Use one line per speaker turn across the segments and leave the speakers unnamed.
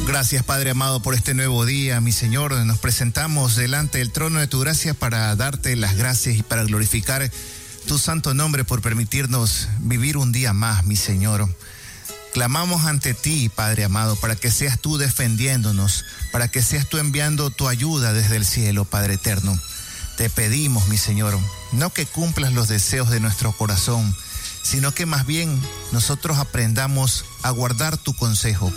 Gracias, Padre amado, por este nuevo día, mi Señor. Nos presentamos delante del trono de tu gracia para darte las gracias y para glorificar tu santo nombre por permitirnos vivir un día más, mi Señor. Clamamos ante ti, Padre amado, para que seas tú defendiéndonos, para que seas tú enviando tu ayuda desde el cielo, Padre eterno. Te pedimos, mi Señor, no que cumplas los deseos de nuestro corazón, sino que más bien nosotros aprendamos a guardar tu consejo,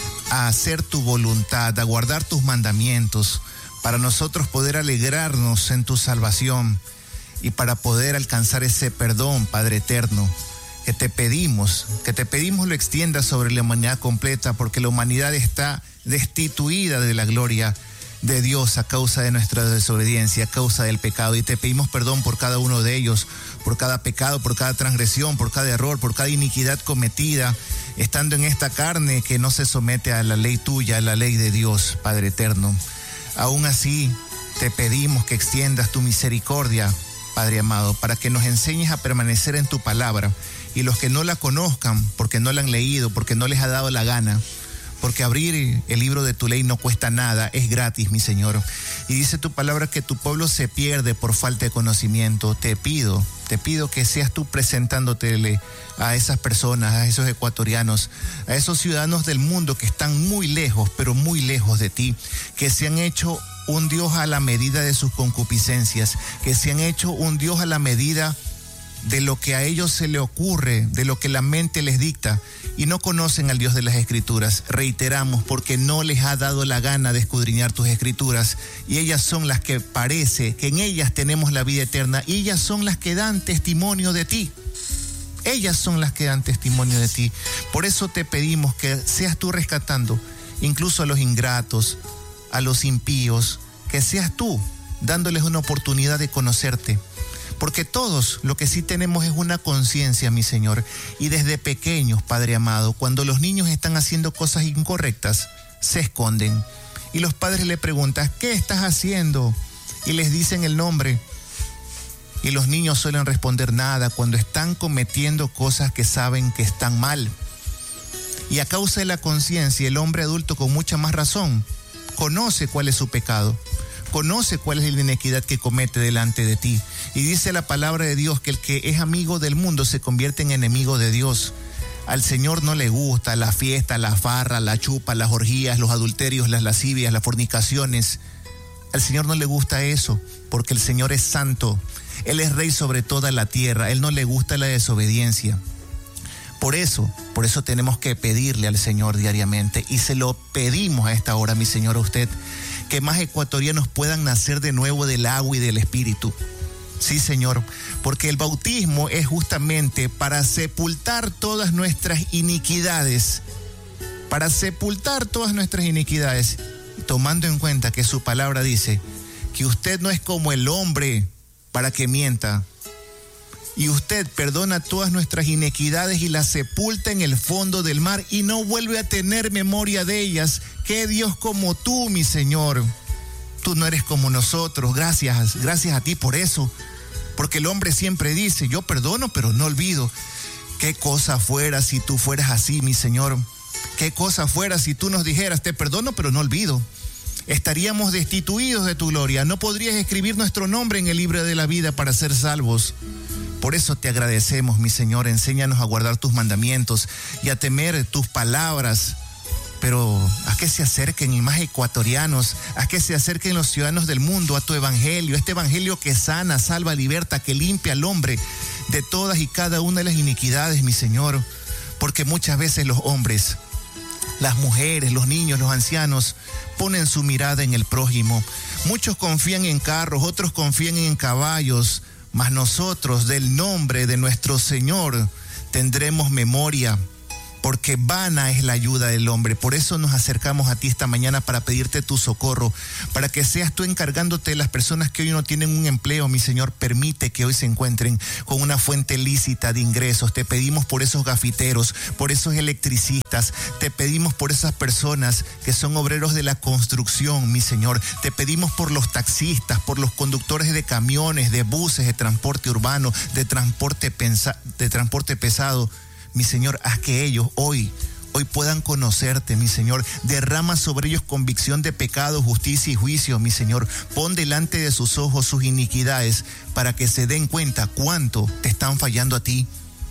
a hacer tu voluntad, a guardar tus mandamientos, para nosotros poder alegrarnos en tu salvación y para poder alcanzar ese perdón, Padre eterno, que te pedimos lo extiendas sobre la humanidad completa, porque la humanidad está destituida de la gloria de Dios a causa de nuestra desobediencia, a causa del pecado, y te pedimos perdón por cada uno de ellos, por cada pecado, por cada transgresión, por cada error, por cada iniquidad cometida, estando en esta carne que no se somete a la ley tuya, a la ley de Dios, Padre eterno. Aún así, te pedimos que extiendas tu misericordia, Padre amado, para que nos enseñes a permanecer en tu palabra, y los que no la conozcan, porque no la han leído, porque no les ha dado la gana, porque abrir el libro de tu ley no cuesta nada, es gratis, mi Señor. Y dice tu palabra que tu pueblo se pierde por falta de conocimiento. Te pido que seas tú presentándotele a esas personas, a esos ecuatorianos, a esos ciudadanos del mundo que están muy lejos, pero muy lejos de ti, que se han hecho un Dios a la medida de sus concupiscencias, que se han hecho un Dios a la medida de lo que a ellos se le ocurre, de lo que la mente les dicta, y no conocen al Dios de las Escrituras. Reiteramos, porque no les ha dado la gana de escudriñar tus Escrituras, y ellas son las que parece que en ellas tenemos la vida eterna, y ellas son las que dan testimonio de ti. Ellas son las que dan testimonio de ti. Por eso te pedimos que seas tú rescatando incluso a los ingratos, a los impíos, que seas tú dándoles una oportunidad de conocerte. Porque todos lo que sí tenemos es una conciencia, mi Señor, y desde pequeños, Padre amado, cuando los niños están haciendo cosas incorrectas, se esconden. Y los padres le preguntan, ¿qué estás haciendo? Y les dicen el nombre. Y los niños suelen responder nada cuando están cometiendo cosas que saben que están mal. Y a causa de la conciencia, el hombre adulto con mucha más razón conoce cuál es su pecado, conoce cuál es la inequidad que comete delante de ti. Y dice la palabra de Dios que el que es amigo del mundo se convierte en enemigo de Dios. Al Señor no le gusta la fiesta, la farra, la chupa, las orgías, los adulterios, las lascivias, las fornicaciones. Al Señor no le gusta eso, porque el Señor es santo. Él es rey sobre toda la tierra. Él no le gusta la desobediencia. Por eso tenemos que pedirle al Señor diariamente, y se lo pedimos a esta hora, mi Señor, a usted, que más ecuatorianos puedan nacer de nuevo del agua y del Espíritu. Sí, Señor, porque el bautismo es justamente para sepultar todas nuestras iniquidades, tomando en cuenta que su palabra dice que usted no es como el hombre para que mienta, y usted perdona todas nuestras iniquidades y las sepulta en el fondo del mar y no vuelve a tener memoria de ellas. ¿Qué Dios como tú, mi Señor? Tú no eres como nosotros. Gracias a ti por eso. Porque el hombre siempre dice, yo perdono pero no olvido. ¿Qué cosa fuera si tú fueras así, mi Señor? ¿Qué cosa fuera si tú nos dijeras, te perdono pero no olvido? Estaríamos destituidos de tu gloria. No podrías escribir nuestro nombre en el libro de la vida para ser salvos. Por eso te agradecemos, mi Señor. Enséñanos a guardar tus mandamientos y a temer tus palabras. Pero haz que se acerquen más ecuatorianos, haz que se acerquen los ciudadanos del mundo a tu evangelio, este evangelio que sana, salva, liberta, que limpia al hombre de todas y cada una de las iniquidades, mi Señor. Porque muchas veces los hombres, las mujeres, los niños, los ancianos ponen su mirada en el prójimo. Muchos confían en carros, otros confían en caballos, mas nosotros del nombre de nuestro Señor tendremos memoria, porque vana es la ayuda del hombre. Por eso nos acercamos a ti esta mañana para pedirte tu socorro, para que seas tú encargándote de las personas que hoy no tienen un empleo, mi Señor. Permite que hoy se encuentren con una fuente lícita de ingresos. Te pedimos por esos gafiteros, por esos electricistas, te pedimos por esas personas que son obreros de la construcción, mi Señor. Te pedimos por los taxistas, por los conductores de camiones, de buses, de transporte urbano, de transporte pesado. Mi Señor, haz que ellos hoy hoy puedan conocerte, mi Señor. Derrama sobre ellos convicción de pecado, justicia y juicio, mi Señor. Pon delante de sus ojos sus iniquidades para que se den cuenta cuánto te están fallando a ti.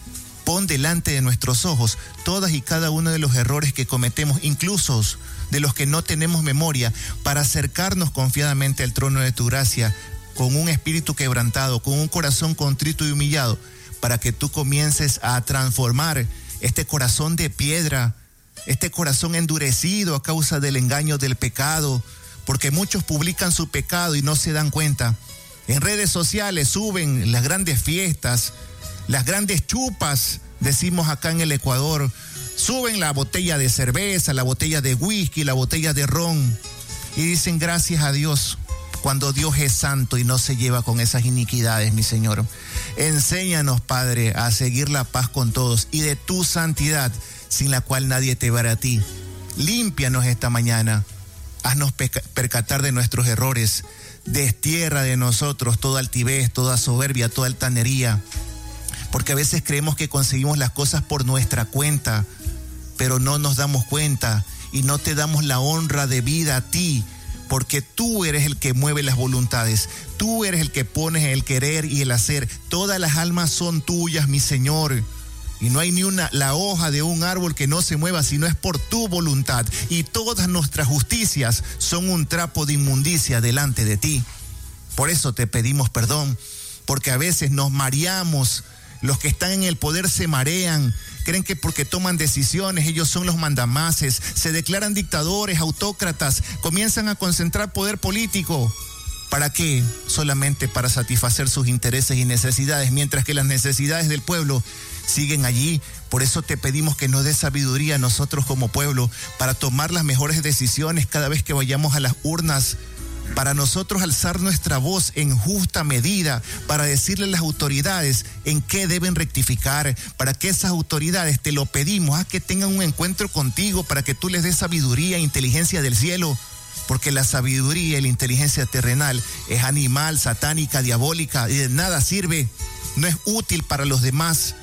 Pon delante de nuestros ojos todas y cada uno de los errores que cometemos, incluso de los que no tenemos memoria, para acercarnos confiadamente al trono de tu gracia, con un espíritu quebrantado, con un corazón contrito y humillado, para que tú comiences a transformar este corazón de piedra, este corazón endurecido a causa del engaño del pecado, porque muchos publican su pecado y no se dan cuenta. En redes sociales suben las grandes fiestas, las grandes chupas, decimos acá en el Ecuador, suben la botella de cerveza, la botella de whisky, la botella de ron, y dicen gracias a Dios, cuando Dios es santo y no se lleva con esas iniquidades, mi Señor. Enséñanos, Padre, a seguir la paz con todos y de tu santidad, sin la cual nadie te verá a ti. Límpianos esta mañana, haznos percatar de nuestros errores, destierra de nosotros toda altivez, toda soberbia, toda altanería, porque a veces creemos que conseguimos las cosas por nuestra cuenta, pero no nos damos cuenta y no te damos la honra debida a ti, porque tú eres el que mueve las voluntades, tú eres el que pones el querer y el hacer. Todas las almas son tuyas, mi Señor, y no hay ni la hoja de un árbol que no se mueva si no es por tu voluntad, y todas nuestras justicias son un trapo de inmundicia delante de ti. Por eso te pedimos perdón, porque a veces nos mareamos. Los que están en el poder se marean, creen que porque toman decisiones ellos son los mandamases, se declaran dictadores, autócratas, comienzan a concentrar poder político. ¿Para qué? Solamente para satisfacer sus intereses y necesidades, mientras que las necesidades del pueblo siguen allí. Por eso te pedimos que nos des sabiduría a nosotros como pueblo para tomar las mejores decisiones cada vez que vayamos a las urnas, para nosotros alzar nuestra voz en justa medida, para decirle a las autoridades en qué deben rectificar, para que esas autoridades, te lo pedimos, que tengan un encuentro contigo, para que tú les des sabiduría e inteligencia del cielo, porque la sabiduría y la inteligencia terrenal es animal, satánica, diabólica, y de nada sirve, no es útil para los demás,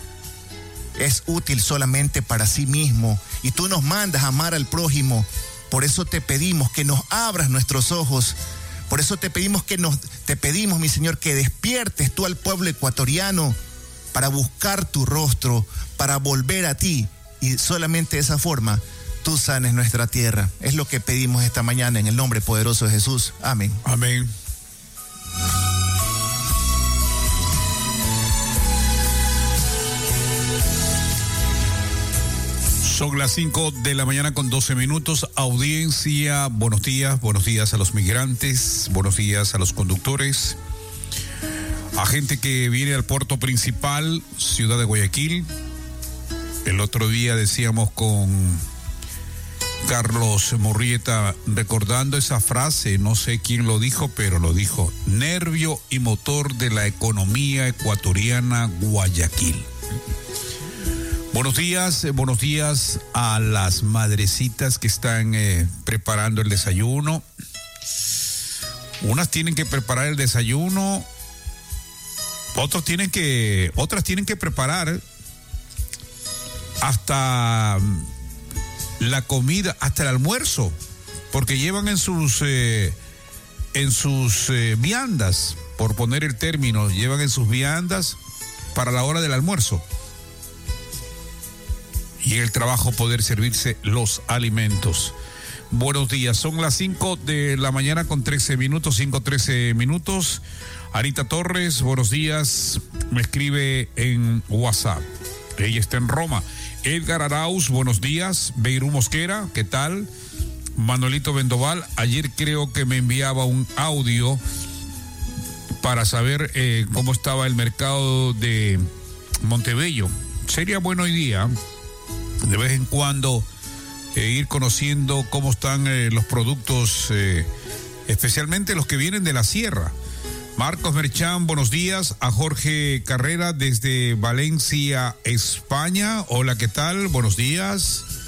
es útil solamente para sí mismo, y tú nos mandas a amar al prójimo. Por eso te pedimos que nos abras nuestros ojos. Por eso te pedimos, mi Señor, que despiertes tú al pueblo ecuatoriano para buscar tu rostro, para volver a ti. Y solamente de esa forma tú sanes nuestra tierra. Es lo que pedimos esta mañana en el nombre poderoso de Jesús. Amén.
Amén. Son las 5 de la mañana con 12 minutos. Audiencia, buenos días a los migrantes, buenos días a los conductores, a gente que viene al puerto principal, ciudad de Guayaquil. El otro día decíamos con Carlos Murrieta, recordando esa frase, no sé quién lo dijo, pero lo dijo: nervio y motor de la economía ecuatoriana, Guayaquil. Buenos días a las madrecitas que están preparando el desayuno. Unas tienen que preparar el desayuno, otras tienen que preparar hasta la comida, hasta el almuerzo, porque llevan en sus viandas, por poner el término, llevan en sus viandas para la hora del almuerzo. Y en el trabajo poder servirse los alimentos. Buenos días, son las 5 de la mañana con 13 minutos, 5:13 minutos. Anita Torres, buenos días, me escribe en WhatsApp. Ella está en Roma. Edgar Arauz, buenos días. Beirú Mosquera, ¿qué tal? Manuelito Vendoval, ayer creo que me enviaba un audio para saber cómo estaba el mercado de Montebello. Sería bueno hoy día, de vez en cuando, ir conociendo cómo están los productos, especialmente los que vienen de la sierra. Marcos Merchán, buenos días. A Jorge Carrera desde Valencia, España. Hola, ¿qué tal? Buenos días.